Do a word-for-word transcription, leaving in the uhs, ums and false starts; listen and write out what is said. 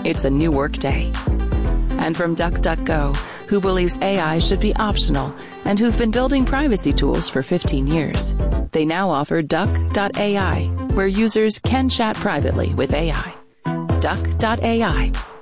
it's a new workday. And from DuckDuckGo, who believes A I should be optional and who've been building privacy tools for fifteen years. They now offer Duck dot A I, where users can chat privately with A I. Duck dot A I.